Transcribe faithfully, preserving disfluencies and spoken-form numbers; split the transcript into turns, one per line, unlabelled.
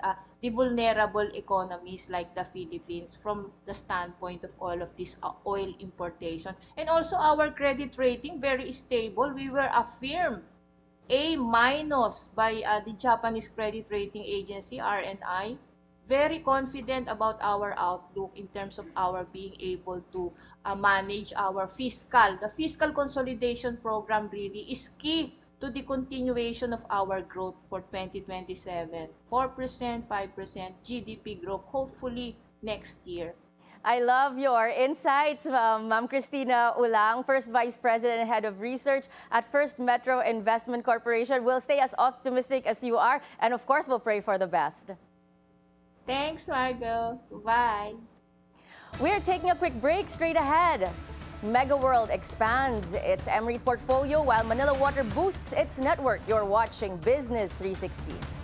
uh, the vulnerable economies like the Philippines from the standpoint of all of this uh, oil importation. And also our credit rating, very stable. We were affirmed A minus by uh, the Japanese credit rating agency, R and I. Very confident about our outlook in terms of our being able to uh, manage our fiscal. The fiscal consolidation program really is key to the continuation of our growth for twenty twenty-seven. four percent, five percent G D P growth, hopefully next year.
I love your insights, um, Ma'am Christina Ulang, First Vice President and Head of Research at First Metro Investment Corporation. We'll stay as optimistic as you are, and of course, we'll pray for the best.
Thanks, Margo. Bye.
We're taking a quick break. Straight ahead, Mega World expands its M REIT portfolio while Manila Water boosts its network. You're watching Business three sixty.